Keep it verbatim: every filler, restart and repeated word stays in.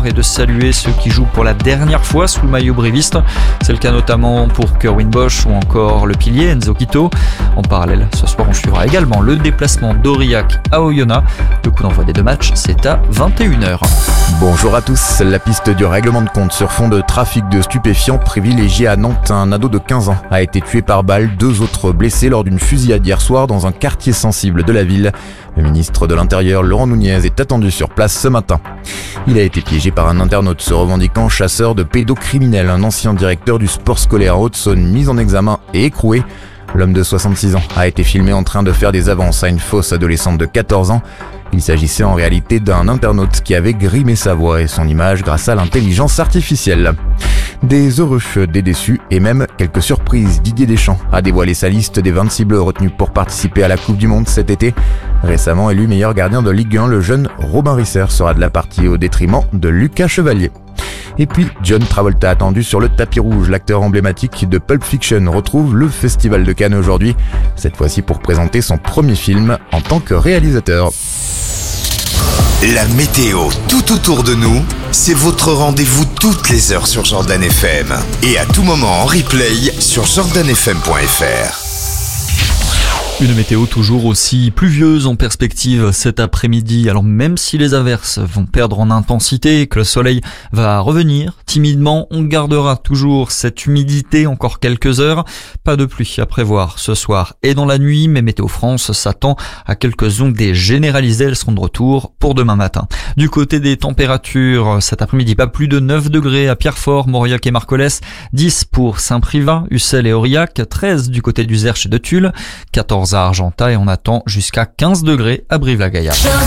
et de saluer ceux qui jouent pour la dernière fois sous le maillot bréviste. C'est le cas notamment pour Kerwin Bosch ou encore le pilier Enzo Quito. En parallèle, ce soir on suivra également le déplacement d'Aurillac à Oyonnax. Le coup d'envoi des deux matchs, c'est à vingt et une heures. Bonjour à tous. La piste du règlement de compte sur fond de trafic de stupéfiants privilégié à Nantes. Un ado de quinze ans a été tué par balle, deux autres blessés lors d'une fusillade hier soir dans un quartier sensible de la ville. Le ministre de l'Intérieur, Laurent Nunez, est attendu sur place ce matin. Il a été piégé par un internaute se revendiquant chasseur de pédocriminels, un ancien directeur du sport scolaire en Haute-Saône mis en examen et écroué. L'homme de soixante-six ans a été filmé en train de faire des avances à une fausse adolescente de quatorze ans. Il s'agissait en réalité d'un internaute qui avait grimé sa voix et son image grâce à l'intelligence artificielle. Des heureux, des déçus et même quelques surprises. Didier Deschamps a dévoilé sa liste des vingt-six bleus retenus pour participer à la Coupe du Monde cet été. Récemment élu meilleur gardien de Ligue un, le jeune Robin Risser sera de la partie au détriment de Lucas Chevalier. Et puis, John Travolta attendu sur le tapis rouge. L'acteur emblématique de Pulp Fiction retrouve le Festival de Cannes aujourd'hui, cette fois-ci pour présenter son premier film en tant que réalisateur. La météo tout autour de nous, c'est votre rendez-vous toutes les heures sur Jordan F M et à tout moment en replay sur jordan f m point f r. Une météo toujours aussi pluvieuse en perspective cet après-midi. Alors même si les averses vont perdre en intensité et que le soleil va revenir timidement, on gardera toujours cette humidité encore quelques heures. Pas de pluie à prévoir ce soir et dans la nuit, mais Météo France s'attend à quelques ondées généralisées. Elles seront de retour pour demain matin. Du côté des températures, cet après-midi, pas plus de neuf degrés à Pierrefort, Mauriac et Marcollès, dix pour Saint-Privat, Ussel et Aurillac, treize du côté du Zerche et de Tulle, quatorze à Argentat et on attend jusqu'à quinze degrés à Brive-la-Gaillarde.